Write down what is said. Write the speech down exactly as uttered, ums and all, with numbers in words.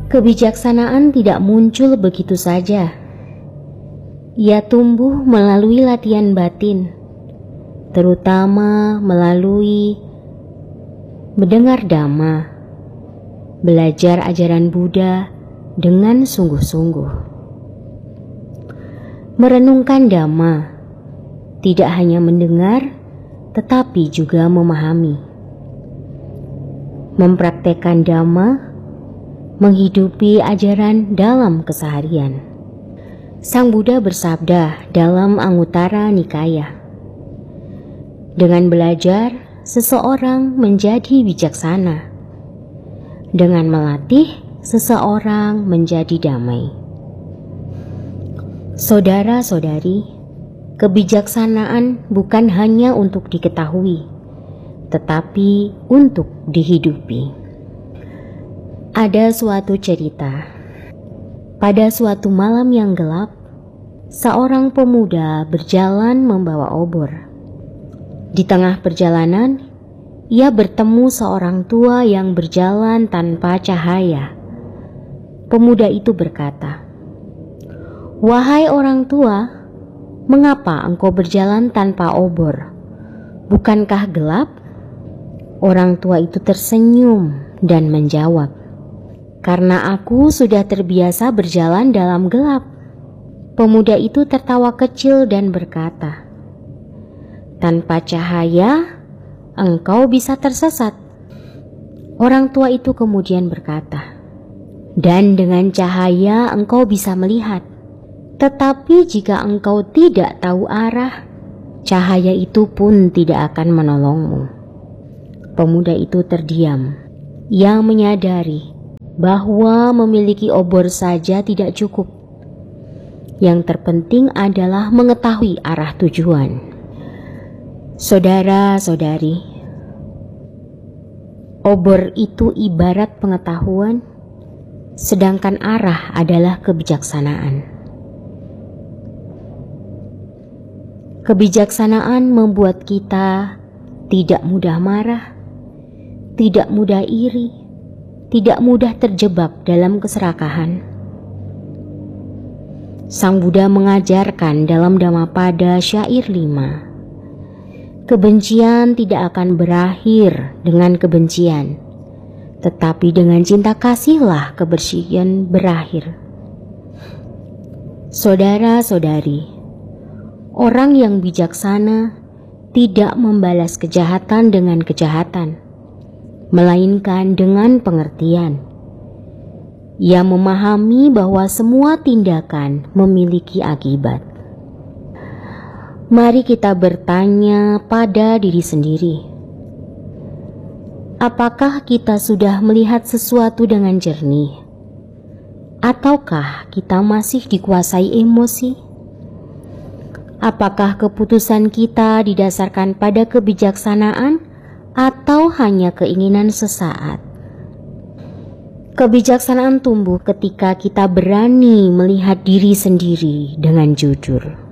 Kebijaksanaan tidak muncul begitu saja. Ia tumbuh melalui latihan batin, terutama melalui mendengar Dhamma, belajar ajaran Buddha dengan sungguh-sungguh. Merenungkan Dhamma, tidak hanya mendengar, tetapi juga memahami. Mempraktekkan Dhamma, menghidupi ajaran dalam keseharian. Sang Buddha bersabda dalam Anguttara Nikaya, dengan belajar, seseorang menjadi bijaksana. Dengan melatih, seseorang menjadi damai. Saudara-saudari, kebijaksanaan bukan hanya untuk diketahui, tetapi untuk dihidupi. Ada suatu cerita. Pada suatu malam yang gelap, seorang pemuda berjalan membawa obor. Di tengah perjalanan, ia bertemu seorang tua yang berjalan tanpa cahaya. Pemuda itu berkata, "Wahai orang tua, mengapa engkau berjalan tanpa obor? Bukankah gelap?" Orang tua itu tersenyum dan menjawab, "Karena aku sudah terbiasa berjalan dalam gelap." Pemuda itu tertawa kecil dan berkata, "Tanpa cahaya, engkau bisa tersesat." Orang tua itu kemudian berkata, "Dan dengan cahaya engkau bisa melihat. Tetapi jika engkau tidak tahu arah, cahaya itu pun tidak akan menolongmu." Pemuda itu terdiam. Ia menyadari bahwa memiliki obor saja tidak cukup. Yang terpenting adalah mengetahui arah tujuan. Saudara-saudari, obor itu ibarat pengetahuan, sedangkan arah adalah kebijaksanaan. Kebijaksanaan membuat kita tidak mudah marah, tidak mudah iri, tidak mudah terjebak dalam keserakahan. Sang Buddha mengajarkan dalam Dhammapada syair lima, kebencian tidak akan berakhir dengan kebencian, tetapi dengan cinta kasihlah kebersihan berakhir. Saudara-saudari, orang yang bijaksana tidak membalas kejahatan dengan kejahatan, melainkan dengan pengertian. Ia memahami bahwa semua tindakan memiliki akibat. Mari kita bertanya pada diri sendiri, apakah kita sudah melihat sesuatu dengan jernih? Ataukah kita masih dikuasai emosi? Apakah keputusan kita didasarkan pada kebijaksanaan atau hanya keinginan sesaat? Kebijaksanaan tumbuh ketika kita berani melihat diri sendiri dengan jujur.